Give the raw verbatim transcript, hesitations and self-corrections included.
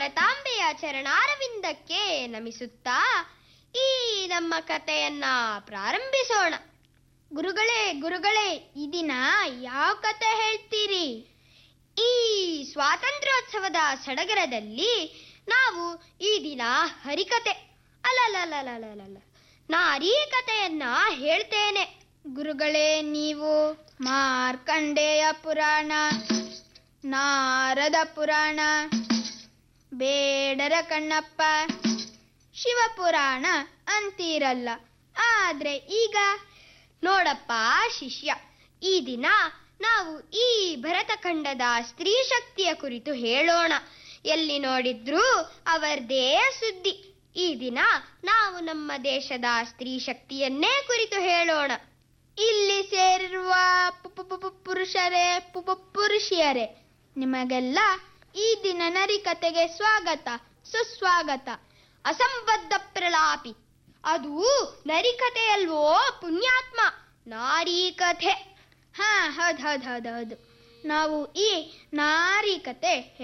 ಭಾರತಾಂಬೆಯ ಚರಣಾರವಿಂದಕ್ಕೆ ನಮಿಸುತ್ತಾ ಈ ನಮ್ಮ ಕಥೆಯನ್ನ ಪ್ರಾರಂಭಿಸೋಣ. ಗುರುಗಳೇ ಗುರುಗಳೇ ಈ ದಿನ ಯಾವ ಕತೆ ಹೇಳ್ತೀರಿ? ಈ ಸ್ವಾತಂತ್ರ್ಯೋತ್ಸವದ ಸಡಗರದಲ್ಲಿ ನಾವು ಈ ದಿನ ಹರಿಕತೆ ಅಲ್ಲಲ್ಲಲ್ಲಲ್ಲಲ್ಲ ನಾರೀ ಕಥೆಯನ್ನ ಹೇಳ್ತೇನೆ. ಗುರುಗಳೇ, ನೀವು ಮಾರ್ಕಂಡೇಯ ಪುರಾಣ, ನಾರದ ಪುರಾಣ, ಬೇಡರ ಕಣ್ಣಪ್ಪ, ಶಿವಪುರಾಣ ಅಂತೀರಲ್ಲ. ಆದ್ರೆ ಈಗ ನೋಡಪ್ಪ ಶಿಷ್ಯ, ಈ ದಿನ ನಾವು ಈ ಭರತಖಂಡದ ಸ್ತ್ರೀ ಶಕ್ತಿಯ ಕುರಿತು ಹೇಳೋಣ. ಎಲ್ಲಿ ನೋಡಿದ್ರೂ ಅವರದೇ ಸುದ್ದಿ. ಈ ದಿನ ನಾವು ನಮ್ಮ ದೇಶದ ಸ್ತ್ರೀ ಶಕ್ತಿಯನ್ನೇ ಕುರಿತು ಹೇಳೋಣ. ಇಲ್ಲಿ ಸೇರಿರುವ ಪುರುಷರೇ ಪುರುಷಿಯರೇ, ನಿಮಗೆಲ್ಲ ಈ ದಿನ ನರಿಕತೆಗೆ ಸ್ವಾಗತ ಸುಸ್ವಾಗತ. ಅಸಂಬದ್ಧ ಪ್ರಲಾಪಿ, ಅದು ನರಿಕಥೆಯಲ್ವೋ ಪುಣ್ಯಾತ್ಮ, ನಾರೀ ಕಥೆ. ಹಾ ಹೌದ್ ಹೌದ್ ಹೌದ್ ಹೌದು ನಾವು ಈ ನಾರೀ ಕತೆ